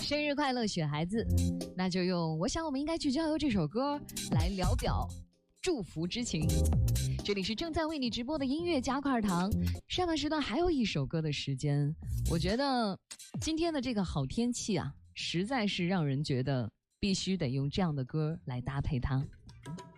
生日快乐，雪孩子！那就用我想我们应该去郊游这首歌来聊表祝福之情。这里是正在为你直播的音乐加块糖，上半时段还有一首歌的时间。我觉得今天的这个好天气啊，实在是让人觉得必须得用这样的歌来搭配它。